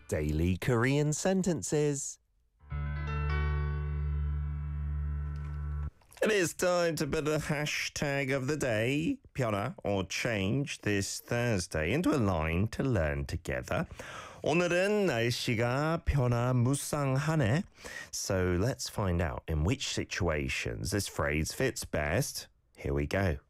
Daily Korean sentences. It is time to put a hashtag of the day, 변화 or change, this Thursday into a line to learn together. 오늘은 날씨가 변화무쌍하네. So let's find out in which situations this phrase fits best. Here we go.